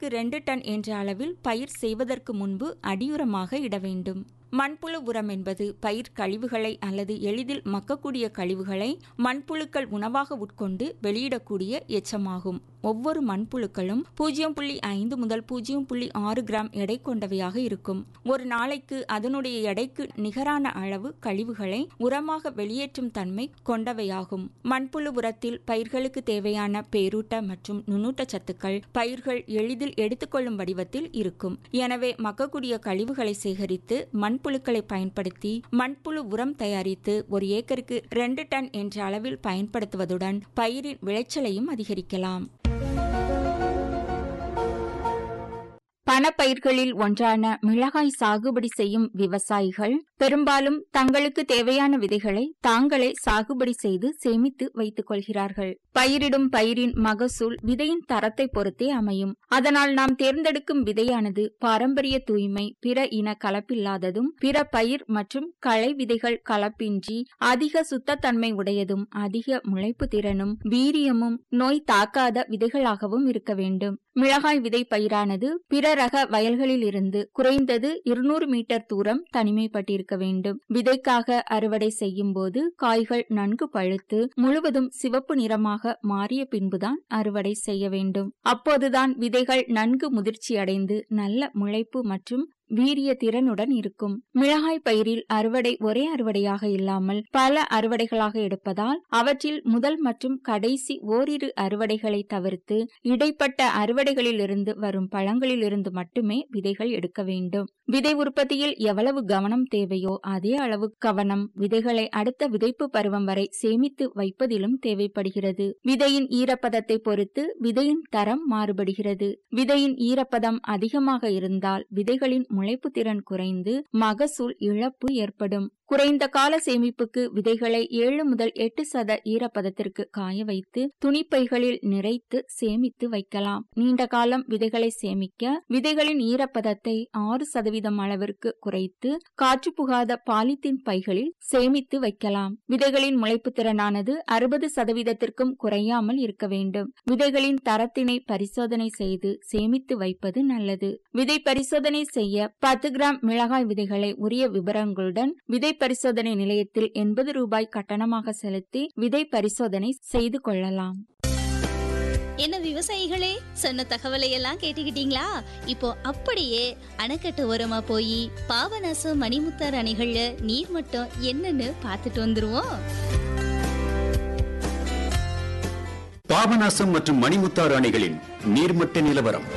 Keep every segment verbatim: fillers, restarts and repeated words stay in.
ஏக்கருக்கு ரெண்டு டன் என்ற அளவில் பயிர் செய்வதற்கு முன்பு அடியுரமாக இட வேண்டும். மண்புழு உரம் என்பது பயிர் கழிவுகளை அல்லது எளிதில் மக்கக்கூடிய கழிவுகளை மண்புழுக்கள் உணவாக உட்கொண்டு வெளியிடக்கூடிய எச்சமாகும். ஒவ்வொரு மண்புழுக்களும் பூஜ்ஜியம் புள்ளி ஐந்து முதல் பூஜ்ஜியம் புள்ளி ஆறு கிராம் எடை கொண்டவையாக இருக்கும். ஒரு நாளைக்கு அதனுடைய எடைக்கு நிகரான அளவு கழிவுகளை உரமாக வெளியேற்றும் தன்மை கொண்டவையாகும். மண்புழு உரத்தில் பயிர்களுக்கு தேவையான பேரூட்ட மற்றும் நுண்ணூட்ட சத்துக்கள் பயிர்கள் எளிதில் எடுத்துக்கொள்ளும் வடிவத்தில் இருக்கும். எனவே மக்கக்கூடிய கழிவுகளை சேகரித்து மண்புழுக்களை பயன்படுத்தி மண்புழு உரம் தயாரித்து ஒரு ஏக்கருக்கு ரெண்டு டன் என்ற அளவில் பயன்படுத்துவதுடன் பயிரின் விளைச்சலையும் அதிகரிக்கலாம். பணப்பயிர்களில் ஒன்றான மிளகாய் சாகுபடி செய்யும் விவசாயிகள் பெரும்பாலும் தங்களுக்கு தேவையான விதைகளை தாங்களே சாகுபடி செய்து சேமித்து வைத்துக் கொள்கிறார்கள். பயிரிடும் பயிரின் மகசூல் விதையின் தரத்தை பொறுத்தே அமையும். அதனால் நாம் தேர்ந்தெடுக்கும் விதையானது பாரம்பரிய தூய்மை, பிற இன கலப்பில்லாததும், பிற பயிர் மற்றும் களை விதைகள் கலப்பின்றி அதிக சுத்தத்தன்மை உடையதும், அதிக முளைப்பு திறனும் வீரியமும் நோய் தாக்காத விதைகளாகவும் இருக்க வேண்டும். மிளகாய் விதை பயிரானது பிற ரக வயல்களில் இருந்து குறைந்தது இருநூறு மீட்டர் தூரம் தனிமைப்பட்டிருக்க வேண்டும். விதைக்காக அறுவடை செய்யும் போது காய்கள் நன்கு பழுத்து முழுவதும் சிவப்பு நிறமாக மாறிய பின்புதான் அறுவடை செய்ய வேண்டும். அப்போதுதான் விதைகள் நன்கு முதிர்ச்சி அடைந்து நல்ல முளைப்பு மற்றும் வீரிய திறனுடன் இருக்கும். மிளகாய் பயிரில் அறுவடை ஒரே அறுவடையாக இல்லாமல் பல அறுவடைகளாக எடுப்பதால் அவற்றில் முதல் மற்றும் கடைசி ஓரிரு அறுவடைகளை தவிர்த்து இடைப்பட்ட அறுவடைகளில் இருந்து வரும் பழங்களில் இருந்து மட்டுமே விதைகள் எடுக்க வேண்டும். விதை உற்பத்தியில் எவ்வளவு கவனம் தேவையோ அதே அளவு கவனம் விதைகளை அடுத்த விதைப்பு பருவம் வரை சேமித்து வைப்பதிலும் தேவைப்படுகிறது. விதையின் ஈரப்பதத்தை பொறுத்து விதையின் தரம் மாறுபடுகிறது. விதையின் ஈரப்பதம் அதிகமாக இருந்தால் விதைகளின் முளைப்பு திறன் குறைந்து மகசூல் இழப்பு ஏற்படும். குறைந்த கால சேமிப்புக்கு விதைகளை ஏழு முதல் எட்டு சத ஈரப்பதத்திற்கு காய வைத்து துணிப்பைகளில் நிறைத்து சேமித்து வைக்கலாம். நீண்ட காலம் விதைகளை சேமிக்க விதைகளின் ஈரப்பதத்தை ஆறு சதவீதம் அளவிற்கு குறைத்து காற்று புகாத பாலித்தீன் பைகளில் சேமித்து வைக்கலாம். விதைகளின் முளைப்பு திறனானது அறுபது சதவீதத்திற்கும் குறையாமல் இருக்க வேண்டும். விதைகளின் தரத்தினை பரிசோதனை செய்து சேமித்து வைப்பது நல்லது. விதை பரிசோதனை செய்ய பத்து கிராம் மிளகாய் விதைகளை உரிய விவரங்களுடன் விதை பரிசோதனை நிலையத்தில் எண்பது ரூபாய் கட்டணமாக செலுத்தி விதை பரிசோதனை செய்து கொள்ளலாம். என்ன விவசாயிகளே, சொன்ன தகவலை எல்லாம் கேட்டுக்கிட்டீங்களா? இப்போ அப்படியே அணைக்கட்டு ஓரமா போய் பாபநாசம் மணிமுத்தாறு அணைகள்ல நீர்மட்டம் என்னன்னு பார்த்துட்டு வந்துருவோம். பாபநாசம் மற்றும் மணிமுத்தாறு அணைகளின் நீர்மட்ட நிலவரம்.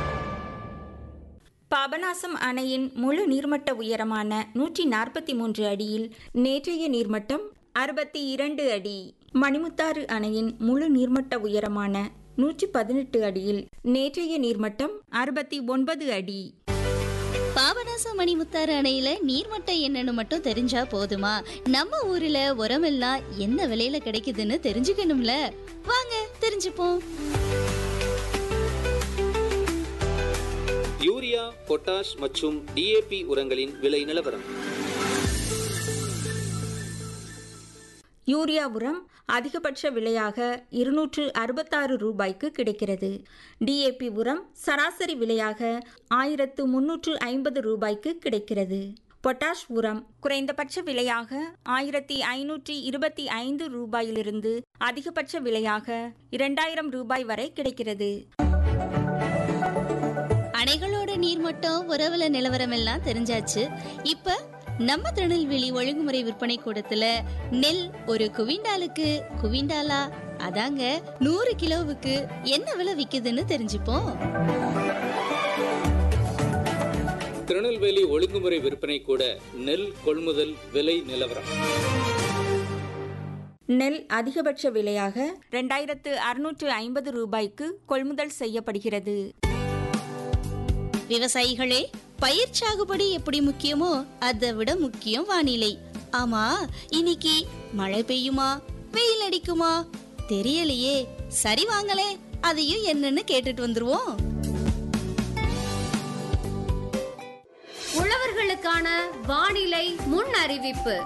பாபநாசம் அணையின் முழு நீர்மட்ட உயரமான நூற்றி நாற்பத்தி மூன்று அடியில் நேற்றைய நீர்மட்டம் அறுபத்தி இரண்டு அடி. மணிமுத்தாறு அணையின் முழு நீர்மட்ட உயரமான நூற்றி பதினெட்டு அடியில் நேற்றைய நீர்மட்டம் அறுபத்தி ஒன்பது அடி. பாபநாசம் மணிமுத்தாறு அணையில நீர்மட்டம் என்னன்னு மட்டும் தெரிஞ்சா போதுமா? நம்ம ஊர்ல உரமெல்லாம் என்ன விலையில கிடைக்குதுன்னு தெரிஞ்சுக்கணும்ல. வாங்க தெரிஞ்சுப்போம். யூரியா, பொட்டாஷ் மற்றும் டிஏபி உரங்களின் விலை நிலவரம். யூரியா உரம் அதிகபட்ச விலையாக இருநூற்று அறுபத்தாறு ரூபாய்க்கு கிடைக்கிறது. டிஏபி உரம் சராசரி விலையாக ஆயிரத்து முன்னூற்று ஐம்பது ரூபாய்க்கு கிடைக்கிறது. பொட்டாஷ் உரம் குறைந்தபட்ச விலையாக ஆயிரத்தி ஐநூற்றி இருபத்தி ஐந்து ரூபாயிலிருந்து அதிகபட்ச விலையாக இரண்டாயிரம் ரூபாய் வரை கிடைக்கிறது. அணைகளோட நீர்மட்டம் உறவுல நிலவரம் எல்லாம் தெரிஞ்சாச்சு. இப்ப நம்ம திருநெல்வேலி ஒழுங்குமுறை விற்பனை கூடத்துல நெல் ஒரு குவிண்டாலுக்கு குவிண்டாலா அதாங்க நூறு கிலோவுக்கு என்ன விலை விக்குதுன்னு தெரிஞ்சுப்போம். திருநெல்வேலி ஒழுங்குமுறை விற்பனை கூட நெல் கொள்முதல் விலை நிலவரம். நெல் அதிகபட்ச விலையாக இரண்டாயிரத்து அறுநூற்று ஐம்பது ரூபாய்க்கு கொள்முதல் செய்யப்படுகிறது. விவசாயிகளே, பயிர் சாகுபடி எப்படி முக்கியமோ அதை விட முக்கியம் வானிலை. ஆமா, இன்னைக்கு மழை பெய்யுமா வெயில் அடிக்குமா தெரியலையே. சரி வாங்களே, அதையும் என்னன்னு கேட்டுட்டு வந்துருவோம். உழவர்களுக்கான வானிலை முன் அறிவிப்பு.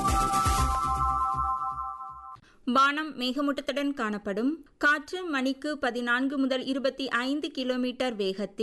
வானம் மேகமூட்டத்துடன் காணப்படும். காற்று மணிக்கு பதினான்கு முதல் இருபத்தி ஐந்து கிலோமீட்டர் வேகத்தில்